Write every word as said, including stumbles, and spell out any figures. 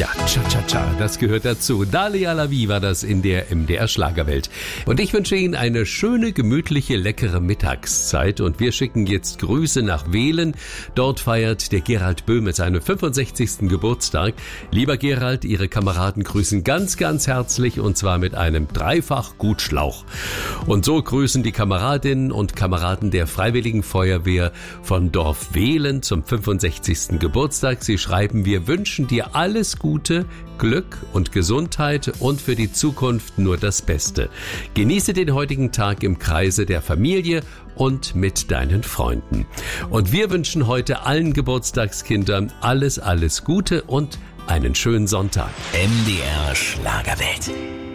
Ja, Cha-Cha-Cha, das gehört dazu. Dalia Lavi war das in der M D R Schlagerwelt. Und ich wünsche Ihnen eine schöne, gemütliche, leckere Mittagszeit. Und wir schicken jetzt Grüße nach Wehlen. Dort feiert der Gerald Böhme seinen fünfundsechzigsten Geburtstag. Lieber Gerald, Ihre Kameraden grüßen ganz, ganz herzlich und zwar mit einem Dreifach-Gutschlauch. Und so grüßen die Kameradinnen und Kameraden der Freiwilligen Feuerwehr von Dorf Wehlen zum fünfundsechzigsten Geburtstag. Sie schreiben, wir wünschen dir alles Gute, Glück und Gesundheit und für die Zukunft nur das Beste. Genieße den heutigen Tag im Kreise der Familie und mit deinen Freunden. Und wir wünschen heute allen Geburtstagskindern alles, alles Gute und einen schönen Sonntag. M D R Schlagerwelt.